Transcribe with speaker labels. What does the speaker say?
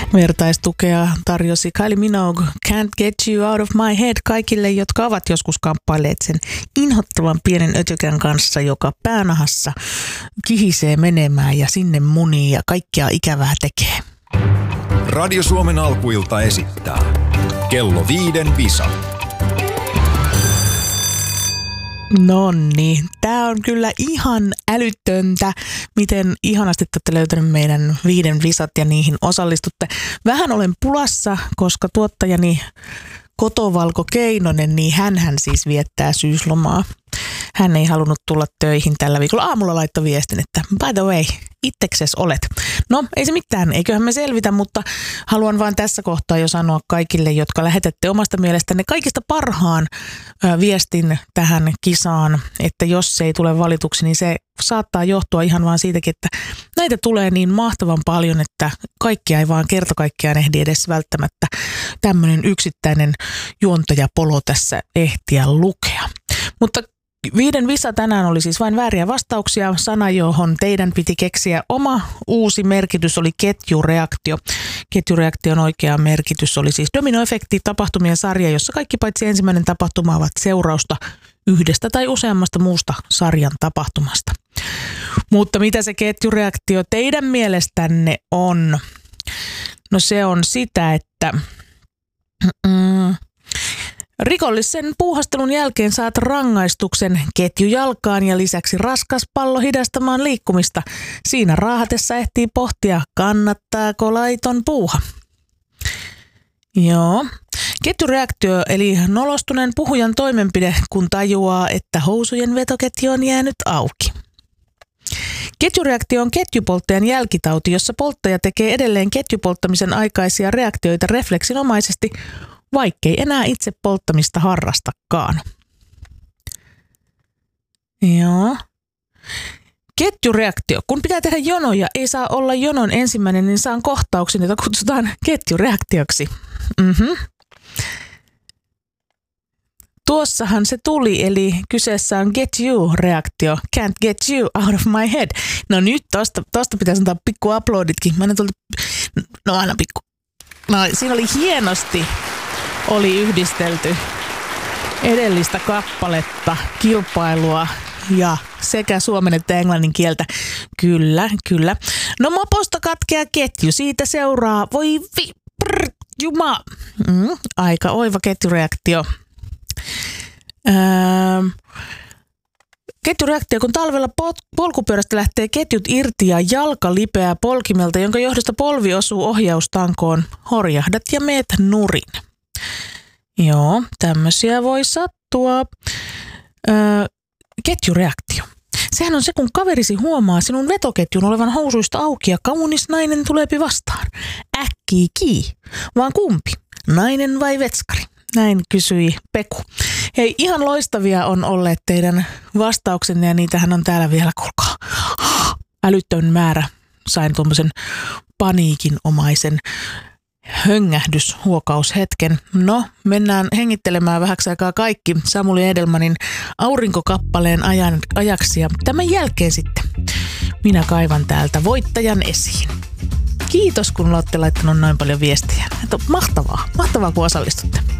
Speaker 1: Vertaistukea tarjosi Kylie Minogue Can't Get You Out of My Head kaikille, jotka ovat joskus kamppailleet sen inhottavan pienen ötökän kanssa, joka päänahassa kihisee menemään ja sinne munii ja kaikkea ikävää tekee.
Speaker 2: Radio Suomen alkuilta esittää Kello 5 visa.
Speaker 1: Nonni, tää on kyllä ihan älyttöntä, miten ihanasti te olette löytänyt meidän 5 visat ja niihin osallistutte. Vähän olen pulassa, koska tuottajani Kotovalko Keinonen, niin hänhän siis viettää syyslomaa. Hän ei halunnut tulla töihin tällä viikolla. Aamulla laittoi viestin, että by the way, itsekses olet. No, ei se mitään, eiköhän me selvitä, mutta haluan vaan tässä kohtaa jo sanoa kaikille, jotka lähetätte omasta mielestänne kaikista parhaan viestin tähän kisaan, että jos se ei tule valituksi, niin se saattaa johtua ihan vaan siitäkin, että näitä tulee niin mahtavan paljon, että kaikkia ei vaan kerta kaikkiaan ehdi edes välttämättä tämmöinen yksittäinen juontajapolo tässä ehtiä lukea. Mutta 5 visa tänään oli siis vain vääriä vastauksia. Sana, johon teidän piti keksiä oma uusi merkitys, oli ketjureaktio. Ketjureaktion oikea merkitys oli siis dominoefekti, tapahtumien sarja, jossa kaikki paitsi ensimmäinen tapahtuma ovat seurausta yhdestä tai useammasta muusta sarjan tapahtumasta. Mutta mitä se ketjureaktio teidän mielestänne on? No se on sitä, että rikollisen puuhastelun jälkeen saat rangaistuksen ketjujalkaan ja lisäksi raskas pallo hidastamaan liikkumista. Siinä raahatessa ehtii pohtia, kannattaako laiton puuha. Joo. Ketjureaktio eli nolostuneen puhujan toimenpide, kun tajuaa, että housujen vetoketju on jäänyt auki. Ketjureaktio on ketjupolttajan jälkitauti, jossa polttaja tekee edelleen ketjupolttamisen aikaisia reaktioita refleksinomaisesti, vaikkei enää itse polttamista harrastakaan. Joo. Ketjureaktio. Kun pitää tehdä jono ja ei saa olla jonon ensimmäinen, niin saan kohtauksen, jota kutsutaan ketjureaktioksi. Tuossahan se tuli, eli kyseessä on get you-reaktio. Can't get you out of my head. No nyt tosta pitäisi antaa pikku uploaditkin. Mä aina pikku. No siinä oli hienosti yhdistelty edellistä kappaletta, kilpailua ja sekä suomen että englannin kieltä. Kyllä. No moposta katkea ketju, siitä seuraa juma. Aika oiva ketjureaktio. Ketjureaktio, kun talvella polkupyörästä lähtee ketjut irti ja jalka lipeää polkimelta, jonka johdosta polvi osuu ohjaustankoon, horjahdat ja meet nurin. Joo, tämmöisiä voi sattua. Ketjureaktio. Sehän on se, kun kaverisi huomaa sinun vetoketjun olevan housuista auki ja kaunis nainen tuleepi vastaan. Äkkiä, vaan kumpi? Nainen vai vetskari? Näin kysyi Peku. Hei, ihan loistavia on olleet teidän vastauksenne ja niitähän on täällä vielä, kuulkaa, älytön määrä. Sain tuommoisen paniikinomaisen höngähdyshuokaushetken. No, mennään hengittelemään vähäksi aikaa kaikki Samuli Edelmanin aurinkokappaleen ajaksi ja tämän jälkeen sitten minä kaivan täältä voittajan esiin. Kiitos, kun olette laittanut noin paljon viestiä. Mahtavaa kun osallistutte.